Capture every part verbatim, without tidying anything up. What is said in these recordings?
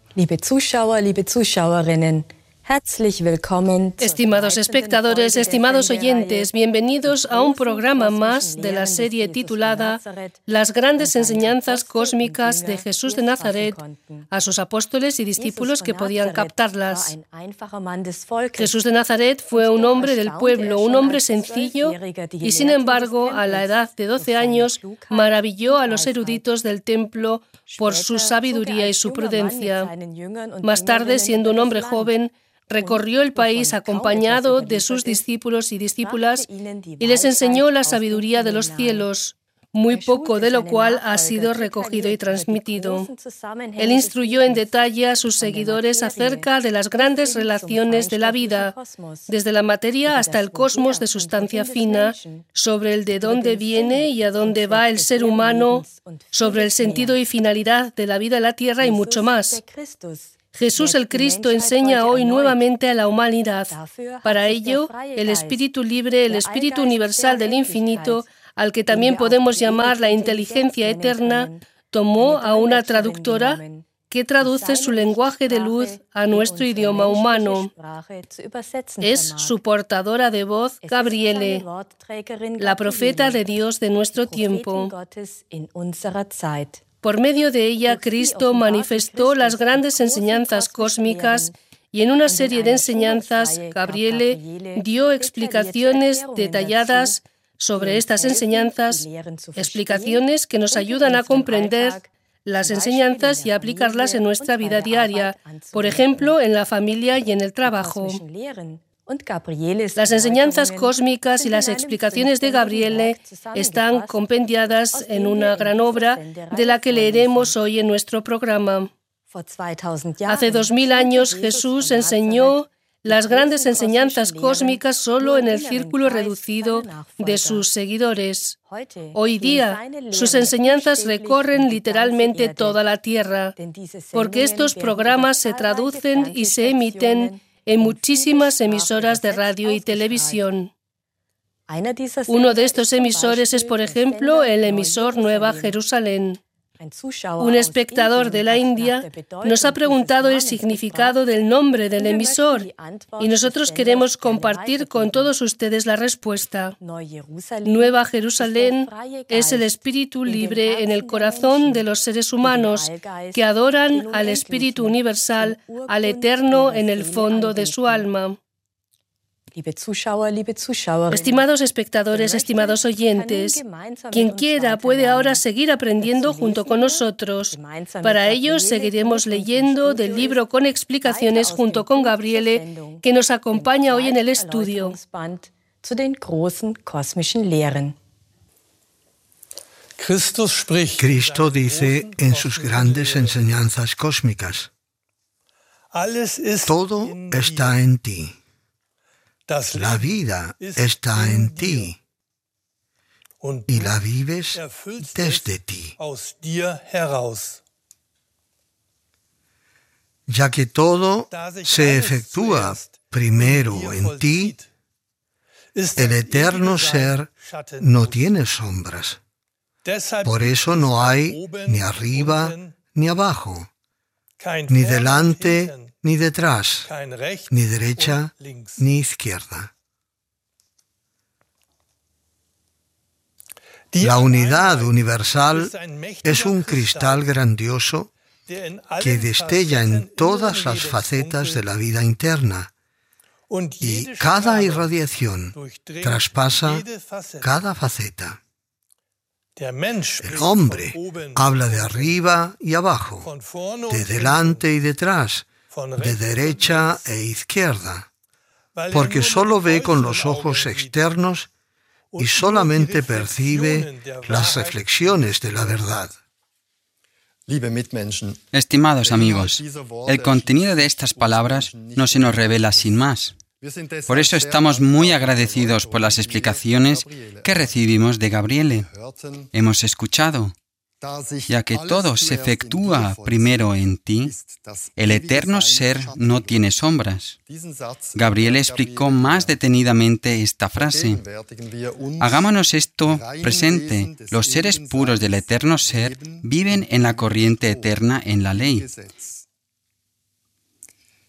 Liebe Zuschauer, liebe Zuschauerinnen, herzlich willkommen. Estimados espectadores, estimados oyentes, bienvenidos a un programa más de la serie titulada Las grandes enseñanzas cósmicas de Jesús de Nazaret a sus apóstoles y discípulos que podían captarlas. Jesús de Nazaret fue un hombre del pueblo, un hombre sencillo, y sin embargo, a la edad de doce años, maravilló a los eruditos del templo por su sabiduría y su prudencia. Más tarde, siendo un hombre joven, recorrió el país acompañado de sus discípulos y discípulas y les enseñó la sabiduría de los cielos, muy poco de lo cual ha sido recogido y transmitido. Él instruyó en detalle a sus seguidores acerca de las grandes relaciones de la vida, desde la materia hasta el cosmos de sustancia fina, sobre el de dónde viene y a dónde va el ser humano, sobre el sentido y finalidad de la vida en la tierra y mucho más. Jesús el Cristo enseña hoy nuevamente a la humanidad. Para ello, el Espíritu libre, el Espíritu universal del infinito, al que también podemos llamar la inteligencia eterna, tomó a una traductora que traduce su lenguaje de luz a nuestro idioma humano. Es su portadora de voz, Gabriele, la profeta de Dios de nuestro tiempo. Por medio de ella, Cristo manifestó las grandes enseñanzas cósmicas y en una serie de enseñanzas, Gabriele dio explicaciones detalladas sobre estas enseñanzas, explicaciones que nos ayudan a comprender las enseñanzas y a aplicarlas en nuestra vida diaria, por ejemplo, en la familia y en el trabajo. Las enseñanzas cósmicas y las explicaciones de Gabriele están compendiadas en una gran obra de la que leeremos hoy en nuestro programa. Hace dos mil años Jesús enseñó las grandes enseñanzas cósmicas solo en el círculo reducido de sus seguidores. Hoy día, sus enseñanzas recorren literalmente toda la tierra, porque estos programas se traducen y se emiten en muchísimas emisoras de radio y televisión. Uno de estos emisores es, por ejemplo, el emisor Nueva Jerusalén. Un espectador de la India nos ha preguntado el significado del nombre del emisor y nosotros queremos compartir con todos ustedes la respuesta. Nueva Jerusalén es el espíritu libre en el corazón de los seres humanos que adoran al Espíritu Universal, al Eterno en el fondo de su alma. Estimados espectadores, estimados oyentes, quien quiera puede ahora seguir aprendiendo junto con nosotros. Para ello, seguiremos leyendo del libro con explicaciones junto con Gabriele, que nos acompaña hoy en el estudio. Cristo dice en sus grandes enseñanzas cósmicas: todo está en ti. La vida está en ti y la vives desde ti. Ya que todo se efectúa primero en ti, el eterno ser no tiene sombras. Por eso no hay ni arriba ni abajo, ni delante ni detrás, ni derecha ni izquierda. La unidad universal es un cristal grandioso que destella en todas las facetas de la vida interna, y cada irradiación traspasa cada faceta. El hombre habla de arriba y abajo, de delante y detrás, de derecha e izquierda, porque solo ve con los ojos externos y solamente percibe las reflexiones de la verdad. Estimados amigos, el contenido de estas palabras no se nos revela sin más. Por eso estamos muy agradecidos por las explicaciones que recibimos de Gabriele. Hemos escuchado: ya que todo se efectúa primero en ti, el eterno ser no tiene sombras. Gabriele explicó más detenidamente esta frase. Hagámonos esto presente. Los seres puros del eterno ser viven en la corriente eterna en la ley.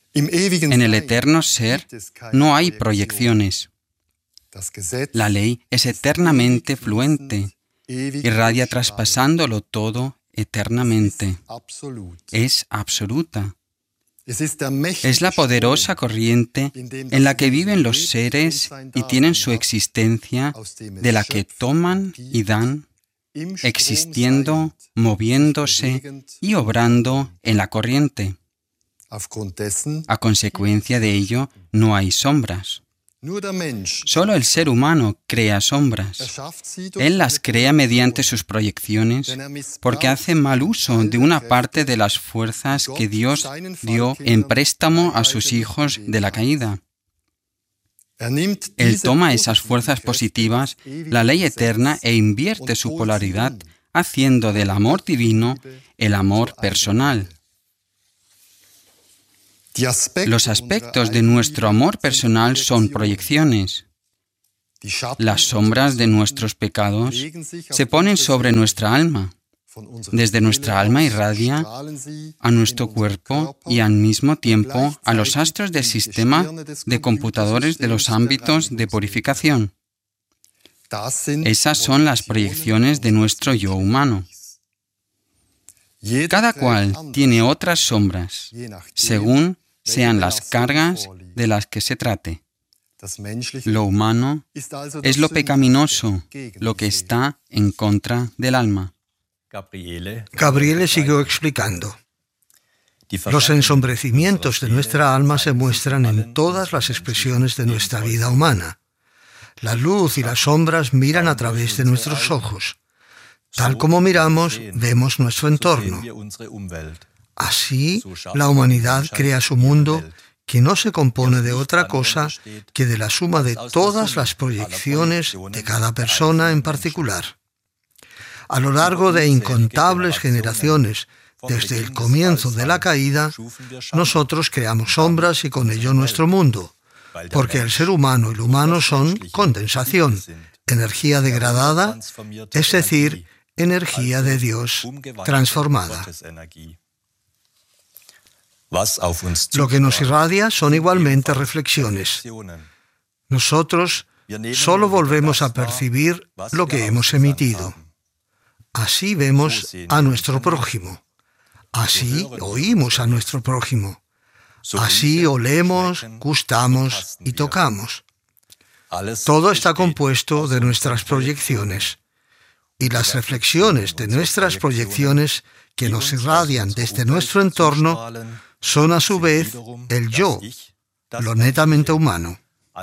En el eterno ser no hay proyecciones. La ley es eternamente fluente, irradia traspasándolo todo eternamente. Es absoluta. Es la poderosa corriente en la que viven los seres y tienen su existencia, de la que toman y dan, existiendo, moviéndose y obrando en la corriente. A consecuencia de ello, no hay sombras. Solo el ser humano crea sombras. Él las crea mediante sus proyecciones porque hace mal uso de una parte de las fuerzas que Dios dio en préstamo a sus hijos de la caída. Él toma esas fuerzas positivas, la ley eterna, e invierte su polaridad, haciendo del amor divino el amor personal. Los aspectos de nuestro amor personal son proyecciones. Las sombras de nuestros pecados se ponen sobre nuestra alma. Desde nuestra alma irradia a nuestro cuerpo y al mismo tiempo a los astros del sistema de computadores de los ámbitos de purificación. Esas son las proyecciones de nuestro yo humano. Cada cual tiene otras sombras, según sean las cargas de las que se trate. Lo humano es lo pecaminoso, lo que está en contra del alma. Gabriele siguió explicando. Los ensombrecimientos de nuestra alma se muestran en todas las expresiones de nuestra vida humana. La luz y las sombras miran a través de nuestros ojos. Tal como miramos, vemos nuestro entorno. Así, la humanidad crea su mundo, que no se compone de otra cosa que de la suma de todas las proyecciones de cada persona en particular. A lo largo de incontables generaciones, desde el comienzo de la caída, nosotros creamos sombras y con ello nuestro mundo, porque el ser humano y lo humano son condensación, energía degradada, es decir, energía de Dios transformada. Lo que nos irradia son igualmente reflexiones. Nosotros solo volvemos a percibir lo que hemos emitido. Así vemos a nuestro prójimo. Así oímos a nuestro prójimo. Así olemos, gustamos y tocamos. Todo está compuesto de nuestras proyecciones. Y las reflexiones de nuestras proyecciones que nos irradian desde nuestro entorno son a su vez el yo, lo netamente humano.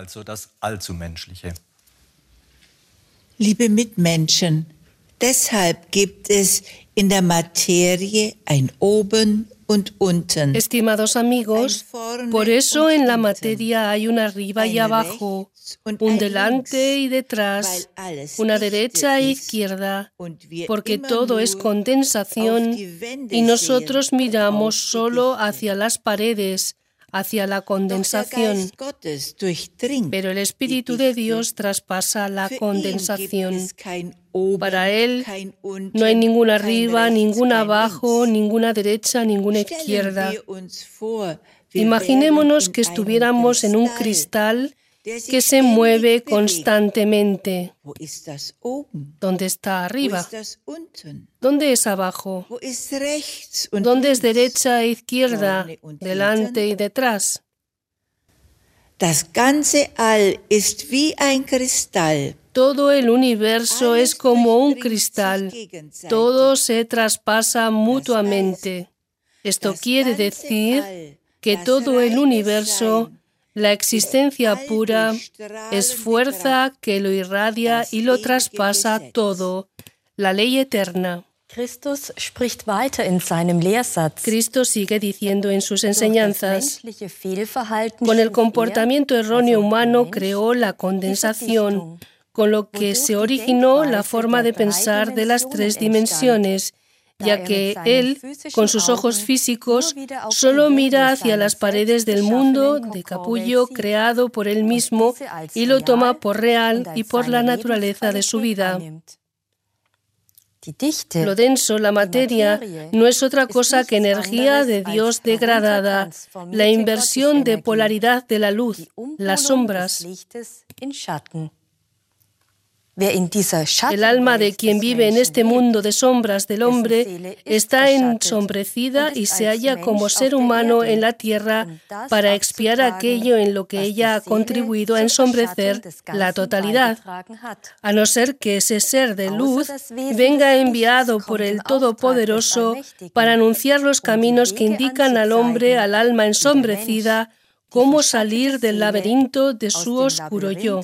Liebe Mitmenschen, deshalb gibt es in der Materie ein Oben und Unten. Estimados amigos, por eso en la materia hay un arriba y abajo, un delante y detrás, una derecha e izquierda, porque todo es condensación y nosotros miramos solo hacia las paredes, hacia la condensación. Pero el Espíritu de Dios traspasa la condensación. Para Él no hay ninguna arriba, ninguna abajo, ninguna derecha, ninguna izquierda. Imaginémonos que estuviéramos en un cristal que se mueve constantemente. ¿Dónde está arriba? ¿Dónde es abajo? ¿Dónde es derecha e izquierda, delante y detrás? Das ganze All ist wie ein Kristall. Todo el universo es como un cristal. Todo se traspasa mutuamente. Esto quiere decir que todo el universo, la existencia pura, es fuerza que lo irradia y lo traspasa todo, la ley eterna. Christus spricht weiter in seinem Lehrsatz. Cristo sigue diciendo en sus enseñanzas: con el comportamiento erróneo humano creó la condensación, con lo que se originó la forma de pensar de las tres dimensiones, ya que él, con sus ojos físicos, solo mira hacia las paredes del mundo de capullo creado por él mismo y lo toma por real y por la naturaleza de su vida. Lo denso, la materia, no es otra cosa que energía de Dios degradada, la inversión de polaridad de la luz, las sombras. El alma de quien vive en este mundo de sombras del hombre está ensombrecida y se halla como ser humano en la tierra para expiar aquello en lo que ella ha contribuido a ensombrecer la totalidad, a no ser que ese ser de luz venga enviado por el Todopoderoso para anunciar los caminos que indican al hombre, al alma ensombrecida, cómo salir del laberinto de su oscuro yo.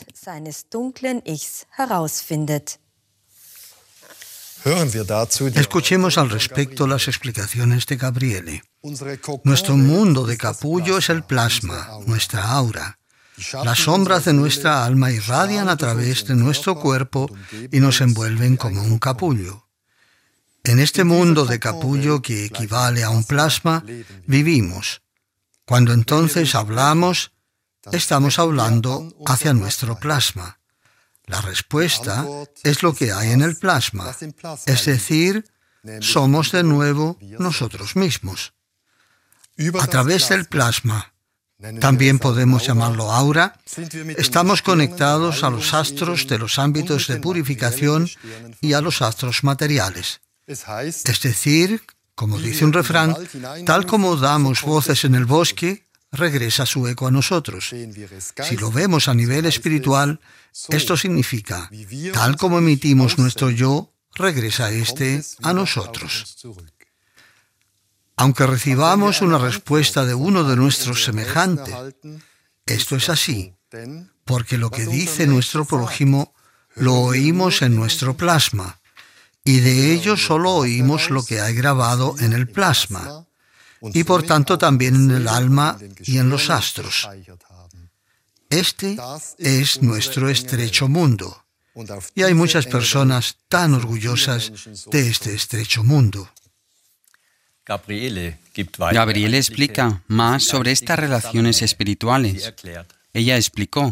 Escuchemos al respecto las explicaciones de Gabriele. Nuestro mundo de capullo es el plasma, nuestra aura. Las sombras de nuestra alma irradian a través de nuestro cuerpo y nos envuelven como un capullo. En este mundo de capullo, que equivale a un plasma, vivimos. Cuando entonces hablamos, estamos hablando hacia nuestro plasma. La respuesta es lo que hay en el plasma, es decir, somos de nuevo nosotros mismos. A través del plasma, también podemos llamarlo aura, estamos conectados a los astros de los ámbitos de purificación y a los astros materiales. Es decir, como dice un refrán, tal como damos voces en el bosque, regresa su eco a nosotros. Si lo vemos a nivel espiritual, esto significa, tal como emitimos nuestro yo, regresa éste a nosotros. Aunque recibamos una respuesta de uno de nuestros semejantes, esto es así, porque lo que dice nuestro prójimo lo oímos en nuestro plasma, y de ello solo oímos lo que hay grabado en el plasma, y por tanto también en el alma y en los astros. Este es nuestro estrecho mundo, y hay muchas personas tan orgullosas de este estrecho mundo. Gabriele explica más sobre estas relaciones espirituales. Ella explicó: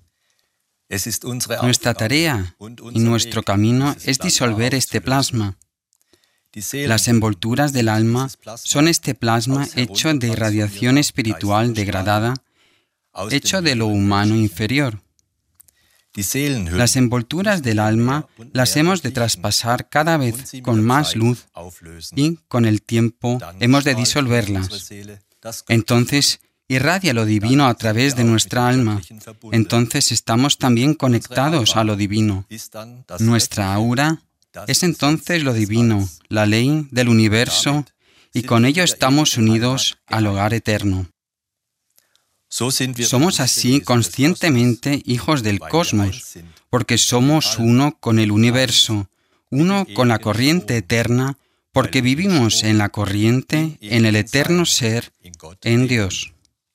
nuestra tarea y nuestro camino es disolver este plasma. Las envolturas del alma son este plasma hecho de irradiación espiritual degradada, hecho de lo humano inferior. Las envolturas del alma las hemos de traspasar cada vez con más luz y, con el tiempo, hemos de disolverlas. Entonces, irradia lo divino a través de nuestra alma. Entonces estamos también conectados a lo divino. Nuestra aura es entonces lo divino, la ley del universo, y con ello estamos unidos al hogar eterno. Somos así conscientemente hijos del cosmos, porque somos uno con el universo, uno con la corriente eterna, porque vivimos en la corriente, en el eterno ser, en Dios.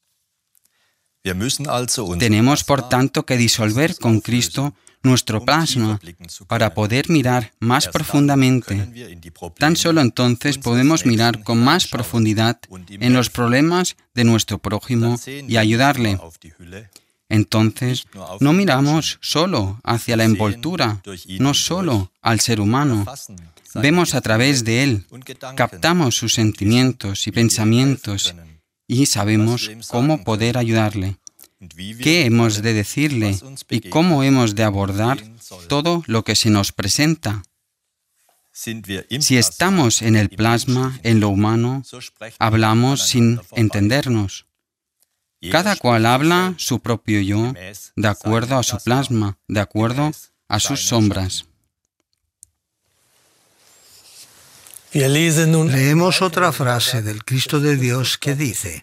Tenemos, por tanto, que disolver con Cristo nuestro plasma para poder mirar más profundamente. Tan solo entonces podemos mirar con más profundidad en los problemas de nuestro prójimo y ayudarle. Entonces, no miramos solo hacia la envoltura, no solo al ser humano. Vemos a través de él, captamos sus sentimientos y pensamientos y sabemos cómo poder ayudarle. ¿Qué hemos de decirle y cómo hemos de abordar todo lo que se nos presenta? Si estamos en el plasma, en lo humano, hablamos sin entendernos. Cada cual habla su propio yo, de acuerdo a su plasma, de acuerdo a sus sombras. Leemos otra frase del Cristo de Dios que dice: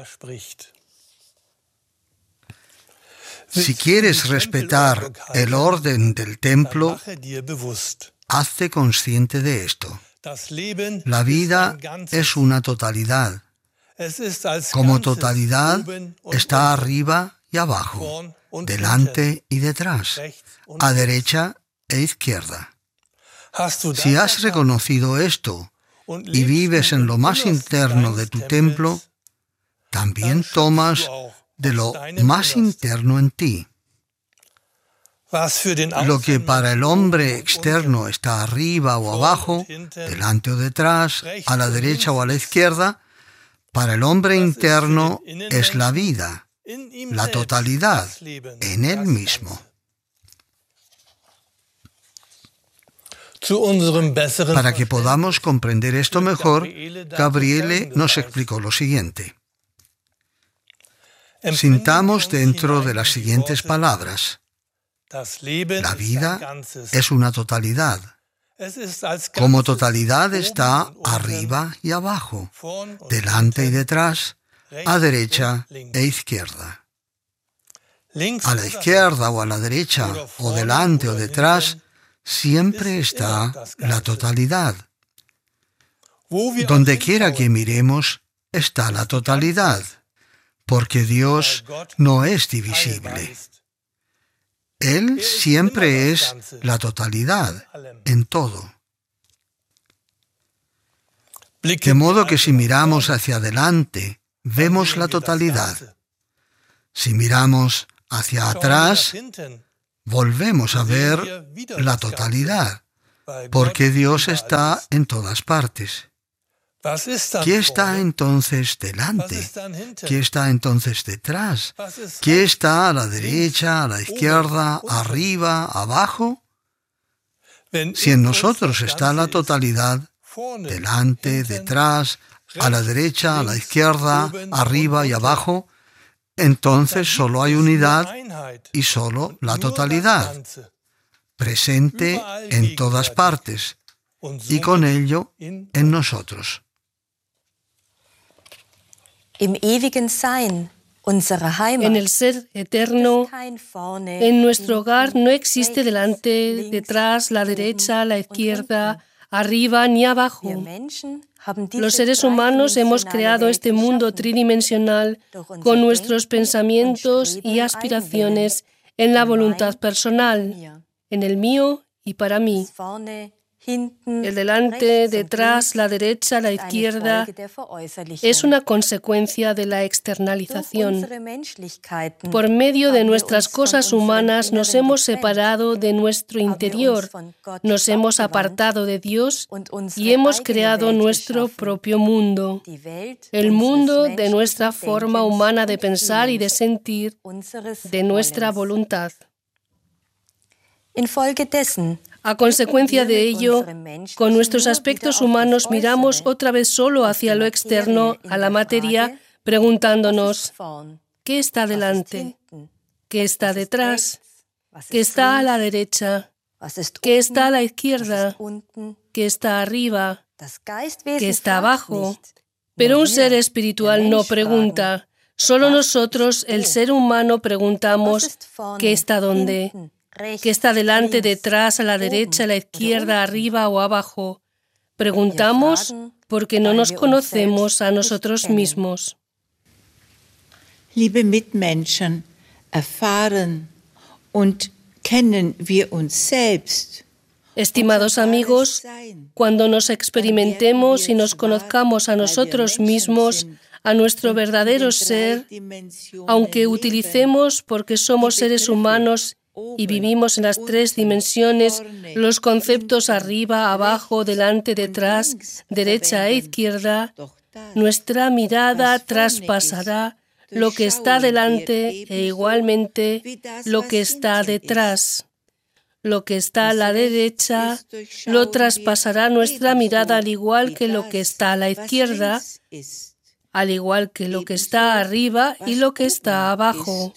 si quieres respetar el orden del templo, hazte consciente de esto. La vida es una totalidad. Como totalidad está arriba y abajo, delante y detrás, a derecha e izquierda. Si has reconocido esto y vives en lo más interno de tu templo, también tomas de lo más interno en ti. Lo que para el hombre externo está arriba o abajo, delante o detrás, a la derecha o a la izquierda, para el hombre interno es la vida, la totalidad, en él mismo. Para que podamos comprender esto mejor, Gabriele nos explicó lo siguiente. Sintamos dentro de las siguientes palabras. La vida es una totalidad. Como totalidad está arriba y abajo, delante y detrás, a derecha e izquierda. A la izquierda o a la derecha, o delante o detrás, siempre está la totalidad. Donde quiera que miremos, está la totalidad, porque Dios no es divisible. Él siempre es la totalidad en todo. De modo que si miramos hacia adelante, vemos la totalidad. Si miramos hacia atrás, volvemos a ver la totalidad, porque Dios está en todas partes. ¿Qué está entonces delante? ¿Qué está entonces detrás? ¿Qué está a la derecha, a la izquierda, arriba, abajo? Si en nosotros está la totalidad, delante, detrás, a la derecha, a la izquierda, arriba y abajo, entonces solo hay unidad y solo la totalidad, presente en todas partes y con ello en nosotros. En el ser eterno, en nuestro hogar no existe delante, detrás, la derecha, la izquierda, arriba ni abajo. Los seres humanos hemos creado este mundo tridimensional con nuestros pensamientos y aspiraciones en la voluntad personal, en el mío y para mí. El delante, detrás, la derecha, la izquierda es una consecuencia de la externalización. Por medio de nuestras cosas humanas nos hemos separado de nuestro interior, nos hemos apartado de Dios y hemos creado nuestro propio mundo, el mundo de nuestra forma humana de pensar y de sentir, de nuestra voluntad. A consecuencia de ello, con nuestros aspectos humanos miramos otra vez solo hacia lo externo, a la materia, preguntándonos, ¿qué está delante? ¿Qué está detrás? ¿Qué está a la derecha? ¿Qué está a la izquierda? ¿Qué está arriba? ¿Qué está abajo? Pero un ser espiritual no pregunta. Solo nosotros, el ser humano, preguntamos, ¿qué está dónde? ¿Qué está delante, detrás, a la derecha, a la izquierda, arriba o abajo? Preguntamos porque no nos conocemos a nosotros mismos. Liebe Mitmenschen, erfahren und kennen wir uns selbst. Estimados amigos, cuando nos experimentemos y nos conozcamos a nosotros mismos, a nuestro verdadero ser, aunque utilicemos, porque somos seres humanos y vivimos en las tres dimensiones, los conceptos arriba, abajo, delante, detrás, derecha e izquierda, nuestra mirada traspasará lo que está delante e igualmente lo que está detrás. Lo que está a la derecha lo traspasará nuestra mirada al igual que lo que está a la izquierda, al igual que lo que está arriba y lo que está abajo.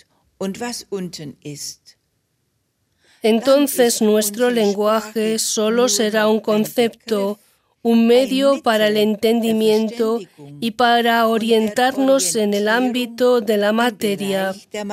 Entonces nuestro lenguaje solo será un concepto, un medio para el entendimiento y para orientarnos en el ámbito de la materia.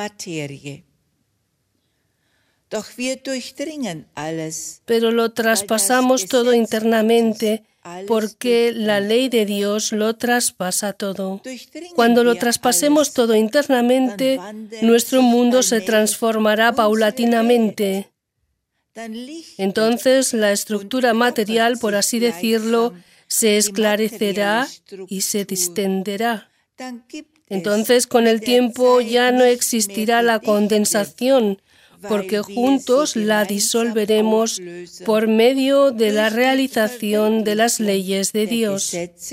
Pero lo traspasamos todo internamente porque la ley de Dios lo traspasa todo. Cuando lo traspasemos todo internamente, nuestro mundo se transformará paulatinamente. Entonces la estructura material, por así decirlo, se esclarecerá y se distenderá. Entonces, con el tiempo ya no existirá la condensación, porque juntos la disolveremos por medio de la realización de las leyes de Dios.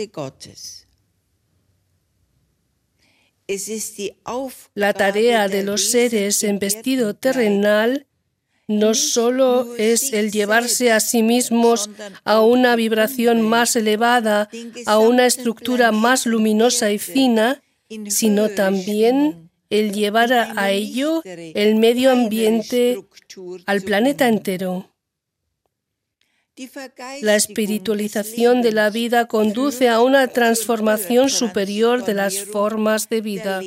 La tarea de los seres en vestido terrenal no solo es el llevarse a sí mismos a una vibración más elevada, a una estructura más luminosa y fina, sino también el llevar a ello el medio ambiente al planeta entero. La espiritualización de la vida conduce a una transformación superior de las formas de vida.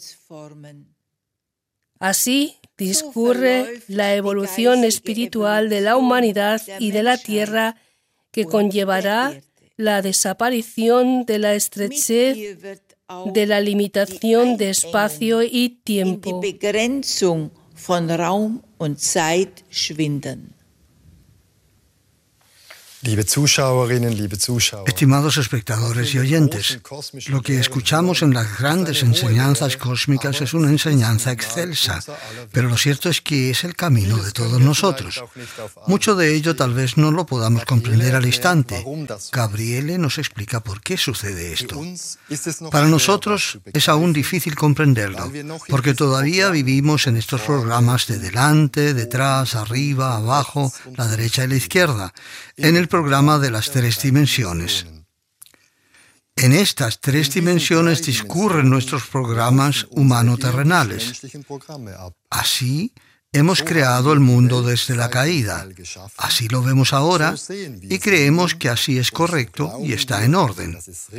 Así discurre la evolución espiritual de la humanidad y de la Tierra, que conllevará la desaparición de la estrechez, de la limitación de espacio y tiempo. Estimados espectadores y oyentes, lo que escuchamos en las grandes enseñanzas cósmicas es una enseñanza excelsa, pero lo cierto es que es el camino de todos nosotros. Mucho de ello tal vez no lo podamos comprender al instante. Gabriele nos explica por qué sucede esto. Para nosotros es aún difícil comprenderlo, porque todavía vivimos en estos programas de delante, detrás, arriba, abajo, la derecha y la izquierda, en el programa de las tres dimensiones. En estas tres dimensiones discurren nuestros programas humano-terrenales. Así hemos creado el mundo desde la caída. Así lo vemos ahora y creemos que así es correcto y está en orden.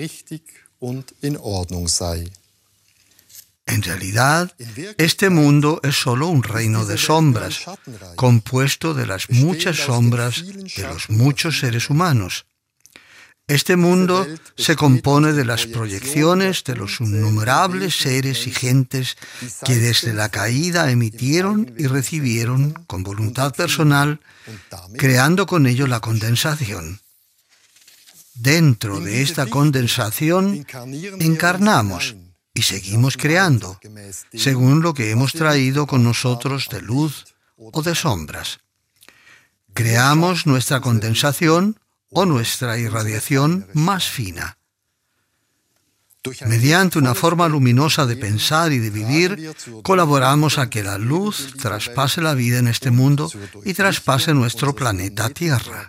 En realidad, este mundo es solo un reino de sombras, compuesto de las muchas sombras de los muchos seres humanos. Este mundo se compone de las proyecciones de los innumerables seres y gentes que desde la caída emitieron y recibieron con voluntad personal, creando con ello la condensación. Dentro de esta condensación encarnamos y seguimos creando, según lo que hemos traído con nosotros de luz o de sombras. Creamos nuestra condensación o nuestra irradiación más fina. Mediante una forma luminosa de pensar y de vivir, colaboramos a que la luz traspase la vida en este mundo y traspase nuestro planeta Tierra.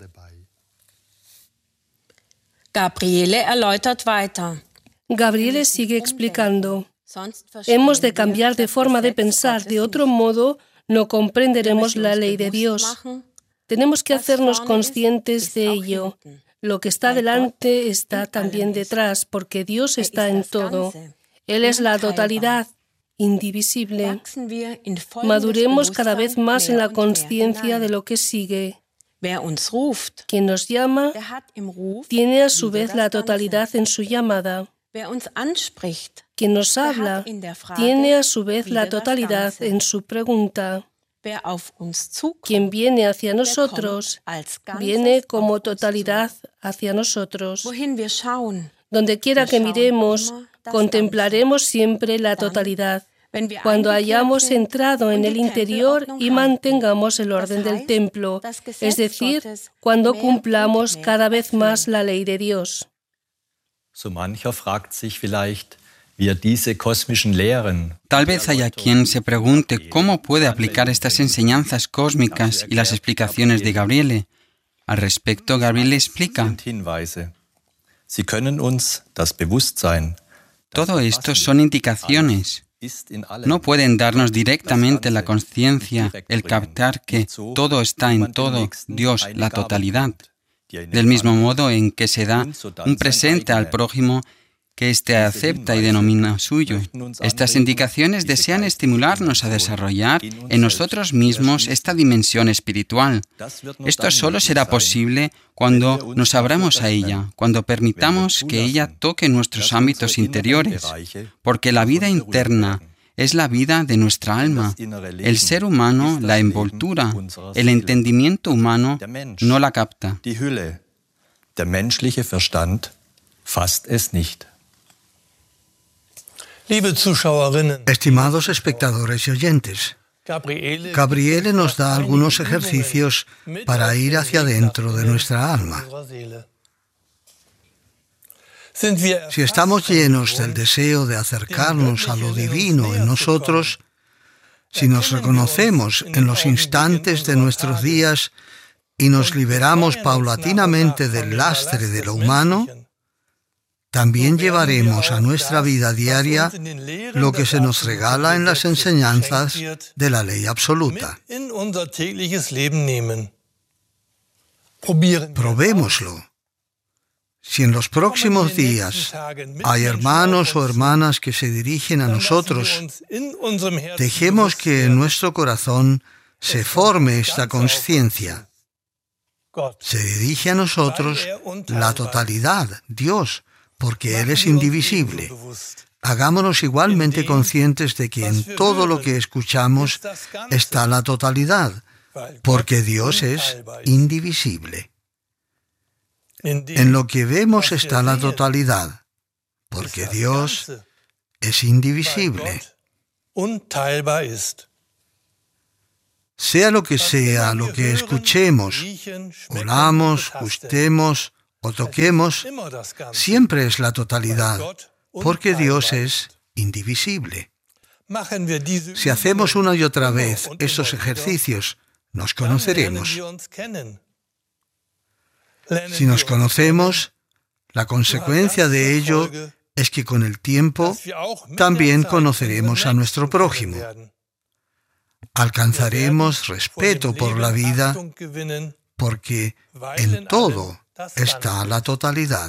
Gabriele erläutert weiter. Gabriele sigue explicando. Hemos de cambiar de forma de pensar, de otro modo no comprenderemos la ley de Dios. Tenemos que hacernos conscientes de ello. Lo que está delante está también detrás, porque Dios está en todo. Él es la totalidad, indivisible. Maduremos cada vez más en la conciencia de lo que sigue. Quien nos llama tiene a su vez la totalidad en su llamada. Quien nos habla tiene a su vez la totalidad en su pregunta. Quien viene hacia nosotros viene como totalidad hacia nosotros. Donde quiera que miremos, contemplaremos siempre la totalidad. Cuando hayamos entrado en el interior y mantengamos el orden del templo, es decir, cuando cumplamos cada vez más la ley de Dios. Tal vez haya quien se pregunte cómo puede aplicar estas enseñanzas cósmicas y las explicaciones de Gabriele. Al respecto, Gabriele explica: todo esto son indicaciones. No pueden darnos directamente la conciencia, el captar que todo está en todo, Dios, la totalidad. Del mismo modo en que se da un presente al prójimo que éste acepta y denomina suyo. Estas indicaciones desean estimularnos a desarrollar en nosotros mismos esta dimensión espiritual. Esto solo será posible cuando nos abramos a ella, cuando permitamos que ella toque nuestros ámbitos interiores, porque la vida interna es la vida de nuestra alma. El ser humano la envoltura, el entendimiento humano no la capta. Estimados espectadores y oyentes, Gabriele nos da algunos ejercicios para ir hacia dentro de nuestra alma. Si estamos llenos del deseo de acercarnos a lo divino en nosotros, si nos reconocemos en los instantes de nuestros días y nos liberamos paulatinamente del lastre de lo humano, también llevaremos a nuestra vida diaria lo que se nos regala en las enseñanzas de la ley absoluta. Probémoslo. Si en los próximos días hay hermanos o hermanas que se dirigen a nosotros, dejemos que en nuestro corazón se forme esta conciencia. Se dirige a nosotros la totalidad, Dios, porque Él es indivisible. Hagámonos igualmente conscientes de que en todo lo que escuchamos está la totalidad, porque Dios es indivisible. En lo que vemos está la totalidad, porque Dios es indivisible. Sea lo que sea lo que escuchemos, olamos, gustemos o toquemos, siempre es la totalidad, porque Dios es indivisible. Si hacemos una y otra vez estos ejercicios, nos conoceremos. Si nos conocemos, la consecuencia de ello es que con el tiempo también conoceremos a nuestro prójimo. Alcanzaremos respeto por la vida porque en todo está la totalidad.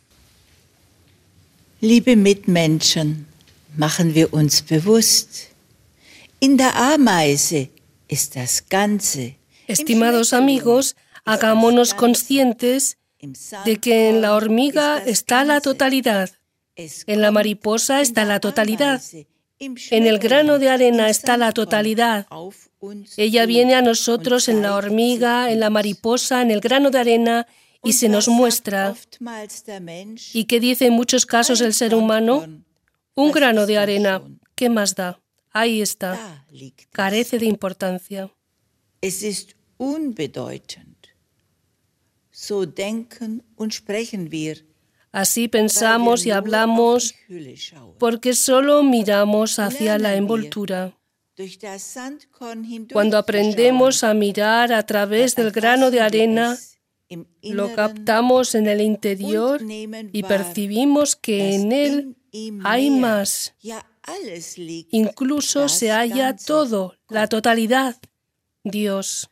Liebe Mitmenschen, machen wir uns bewusst, in der Ameise ist das Ganze. Estimados amigos, hagámonos conscientes de que en la hormiga está la totalidad, en la mariposa está la totalidad, en el grano de arena está la totalidad. Ella viene a nosotros en la hormiga, en la mariposa, en el grano de arena y se nos muestra. ¿Y qué dice en muchos casos el ser humano? Un grano de arena, ¿qué más da? Ahí está, carece de importancia. Es ist unbedeutend. So denken und sprechen wir. Así pensamos y hablamos porque solo miramos hacia la envoltura. Cuando aprendemos a mirar a través del grano de arena, lo captamos en el interior y percibimos que en él hay más. Incluso se halla todo, la totalidad, Dios.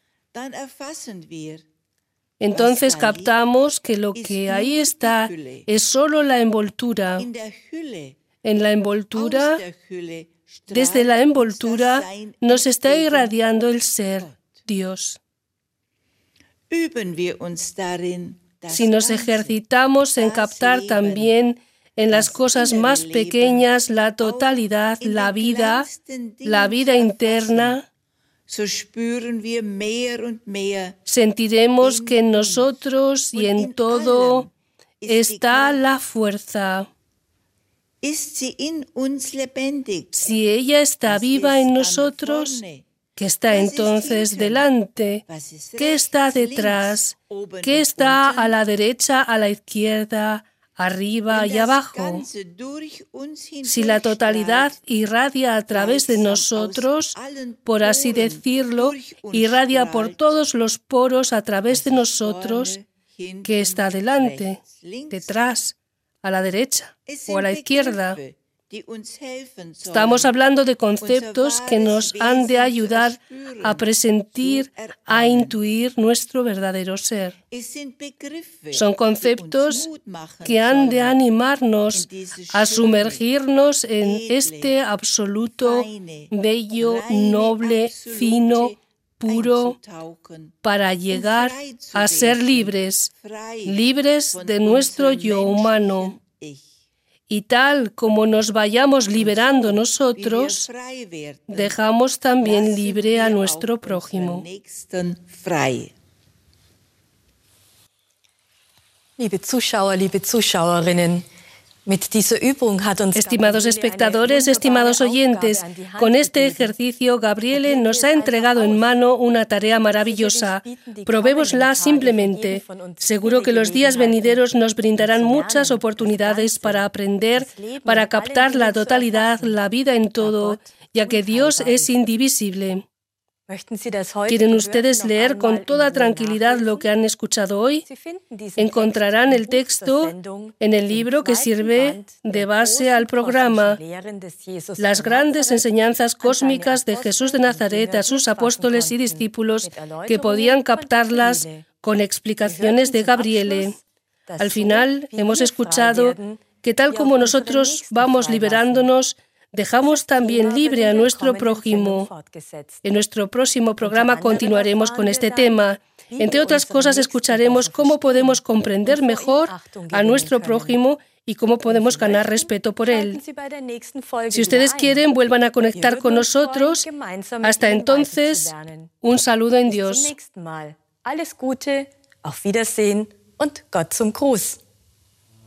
Entonces captamos que lo que ahí está es solo la envoltura. En la envoltura, desde la envoltura, nos está irradiando el ser, Dios. Si nos ejercitamos en captar también en las cosas más pequeñas la totalidad, la vida, la vida interna, sentiremos que en nosotros y en todo está la fuerza. Si ella está viva en nosotros, ¿qué está entonces delante? ¿Qué está detrás? ¿Qué está a la derecha, a la izquierda, arriba y abajo? Si la totalidad irradia a través de nosotros, por así decirlo, irradia por todos los poros a través de nosotros, ¿qué está delante, detrás, a la derecha o a la izquierda? Estamos hablando de conceptos que nos han de ayudar a presentir, a intuir nuestro verdadero ser. Son conceptos que han de animarnos a sumergirnos en este absoluto, bello, noble, fino, puro, para llegar a ser libres, libres de nuestro yo humano. Y tal como nos vayamos liberando nosotros, dejamos también libre a nuestro prójimo. Liebe Zuschauer, liebe Zuschauerinnen, Estimados espectadores, estimados oyentes, con este ejercicio Gabriele nos ha entregado en mano una tarea maravillosa. Probémosla simplemente. Seguro que los días venideros nos brindarán muchas oportunidades para aprender, para captar la totalidad, la vida en todo, ya que Dios es indivisible. ¿Quieren ustedes leer con toda tranquilidad lo que han escuchado hoy? Encontrarán el texto en el libro que sirve de base al programa, Las grandes enseñanzas cósmicas de Jesús de Nazaret a sus apóstoles y discípulos, que podían captarlas con explicaciones de Gabriele. Al final hemos escuchado que tal como nosotros vamos liberándonos, dejamos también libre a nuestro prójimo. En nuestro próximo programa continuaremos con este tema. Entre otras cosas, escucharemos cómo podemos comprender mejor a nuestro prójimo y cómo podemos ganar respeto por él. Si ustedes quieren, vuelvan a conectar con nosotros. Hasta entonces, un saludo en Dios. Alles Gute, auf Wiedersehen und Gott zum Gruß.